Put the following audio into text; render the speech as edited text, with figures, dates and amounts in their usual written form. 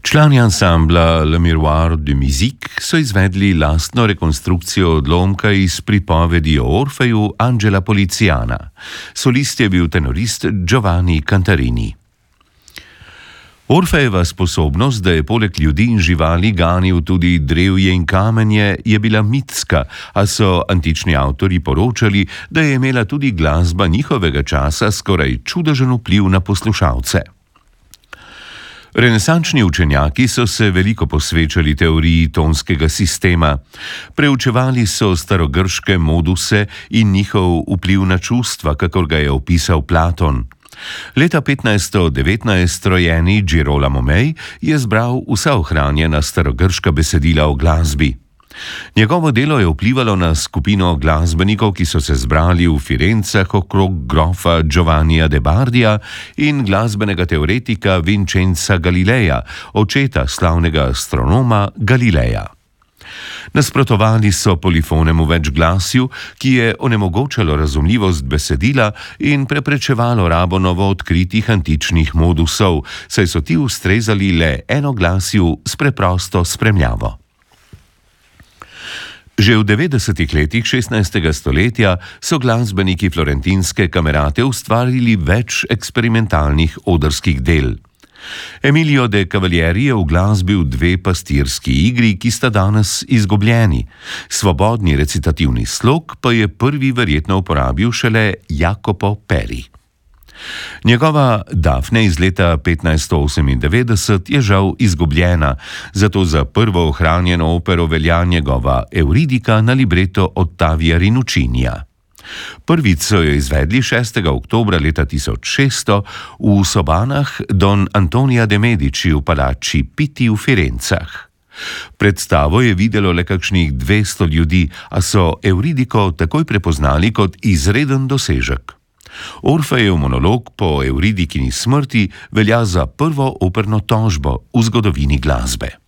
Člani ansambla Le Miroir de Musique so izvedli lastno rekonstrukcijo odlomka iz pripovedi o Orfeju Angela Poliziana. Solist je bil tenorist Giovanni Cantarini. Orfejeva sposobnost, da je poleg ljudi in živali ganil tudi drevje in kamenje, je bila mitska, a so antični avtorji poročali, da je imela tudi glasba njihovega časa skoraj čudežen vpliv na poslušalce. Renesančni učenjaki so se veliko posvečali teoriji tonskega sistema. Preučevali so starogrške moduse in njihov vpliv na čustva, kakor ga je opisal Platon. Leta 1519 rojeni Girolamo Mej je zbral vsa ohranjena starogrška besedila o glasbi. Njegovo delo je vplivalo na skupino glasbenikov, ki so se zbrali v Firencah okrog grofa Giovannija de Bardija in glasbenega teoretika Vincenza Galileja, očeta slavnega astronoma Galileja. Nasprotovali so polifonemu večglasju, ki je onemogočalo razumljivost besedila in preprečevalo rabo novo odkritih antičnih modusov, saj so ti ustrezali le enoglasju s preprosto spremljavo. Že v 90. letih 16. stoletja so glasbeniki florentinske kamerate ustvarili več eksperimentalnih odrskih del. Emilio de Cavalieri je uglasbil dve pastirski igri, ki sta danes izgubljeni. Svobodni recitativni slog pa je prvi verjetno uporabil šele Jacopo Peri. Njegova Dafne iz leta 1598 je žal izgubljena, zato za prvo ohranjeno opero velja njegova Euridika na libreto Ottavia Rinuccinija. Prvič so jo izvedli 6. oktobra leta 1600 v sobanah Don Antonija de Medici v palači Pitti v Firencah. Predstavo je videlo le kakšnih 200 ljudi, a so Euridiko takoj prepoznali kot izreden dosežek. Orfejev monolog po Euridikini smrti velja za prvo operno tožbo v zgodovini glasbe.